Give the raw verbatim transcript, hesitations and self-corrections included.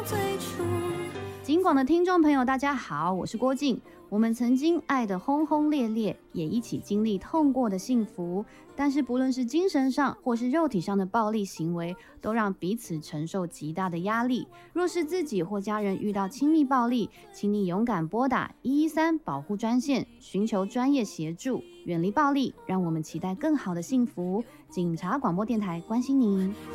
警广的听众朋友大家好，我是郭静。我们曾经爱得轰轰烈烈，也一起经历痛过的幸福，但是不论是精神上或是肉体上的暴力行为，都让彼此承受极大的压力。若是自己或家人遇到亲密暴力，请你勇敢拨打一一三保护专线，寻求专业协助，远离暴力，让我们期待更好的幸福。警察广播电台关心您。